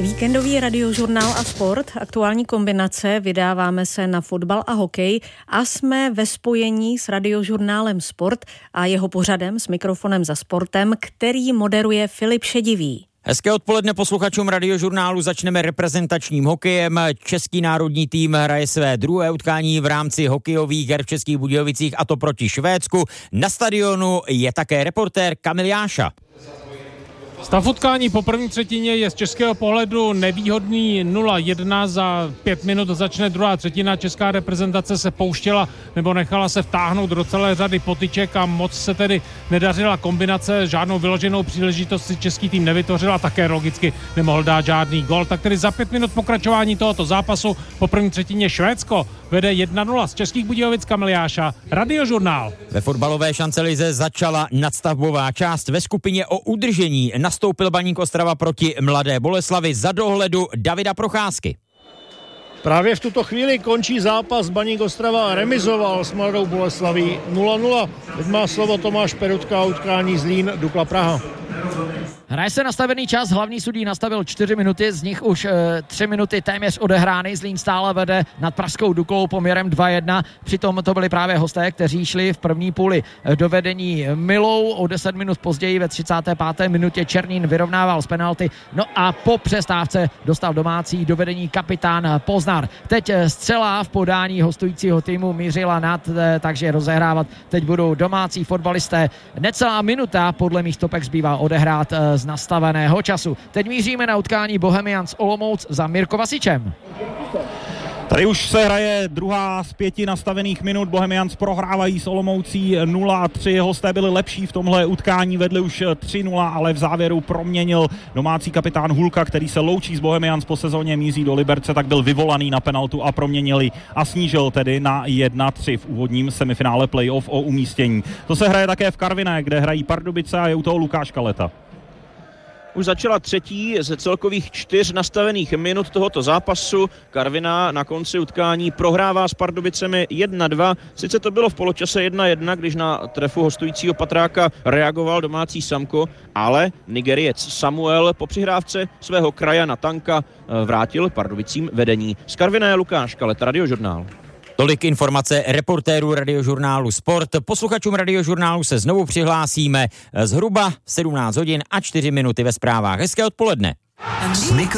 Víkendový radiožurnál a sport, aktuální kombinace, vydáváme se na fotbal a hokej a jsme ve spojení s radiožurnálem Sport a jeho pořadem s mikrofonem za sportem, který moderuje Filip Šedivý. Hezké odpoledne posluchačům radiožurnálu, začneme reprezentačním hokejem. Český národní tým hraje své druhé utkání v rámci hokejových her v Českých Budějovicích, a to proti Švédsku. Na stadionu je také reportér Kamil Jáša. Stav utkání po první třetině je z českého pohledu nevýhodný 0-1. Za 5 minut začne druhá třetina. Česká reprezentace se pouštěla nebo nechala se vtáhnout do celé řady potyček a moc se tedy nedařila kombinace. Žádnou vyloženou příležitost si český tým nevytvořil a také logicky nemohl dát žádný gol. Tak tedy za 5 minut pokračování tohoto zápasu po první třetině Švédsko vede 1-0 z Českých Budějovic. Kamil Jáša, radiožurnál. Ve fotbalové šancelize začala nadstavbová část. Ve skupině o udržení nastoupil Baník Ostrava proti Mladé Boleslavi za dohledu Davida Procházky. Právě v tuto chvíli končí zápas. Baník Ostrava remizoval s Mladou Boleslaví 0-0. Teď má slovo Tomáš Perutka a utkání Zlín Dukla Praha. Hraje se nastavený čas, hlavní sudí nastavil 4 minuty, z nich už 3 minuty téměř odehrány. Zlín stále vede nad pražskou Duklou poměrem 2-1. Přitom to byli právě hosté, kteří šli v první půli do vedení milou. O 10 minut později ve 35. minutě Černín vyrovnával z penalty. No a po přestávce dostal domácí do vedení kapitán Poznar. Teď střela v podání hostujícího týmu mířila nad, takže rozehrávat teď budou domácí fotbalisté. Necelá minuta podle mých stopek zbývá odehrát z nastaveného času. Teď míříme na utkání Bohemians Olomouc za Mirko Vasičem. Tady už se hraje druhá z 5 nastavených minut. Bohemians prohrávají s Olomoucí 0-3. Hosté byli lepší v tomhle utkání, vedli už 3-0, ale v závěru proměnil domácí kapitán Hulka, který se loučí s Bohemians po sezóně, míří do Liberce, tak byl vyvolaný na penaltu a proměnili a snížil tedy na 1-3 v úvodním semifinále playoff o umístění. To se hraje také v Karviné, kde hrají Pardubice a je u toho Lukáš Kaleta. Už začala třetí ze celkových 4 nastavených minut tohoto zápasu. Karviná na konci utkání prohrává s Pardubicemi 1-2. Sice to bylo v poločase 1-1, když na trefu hostujícího Patráka reagoval domácí Samko, ale Nigeriec Samuel po přihrávce svého krajana Tanka vrátil Pardubicím vedení. Z Karviné Lukáš Kaleta, radiožurnál. Tolik informace reportérů radiožurnálu Sport. Posluchačům radiožurnálu se znovu přihlásíme zhruba 17 hodin a 4 minuty ve zprávách. Hezké odpoledne.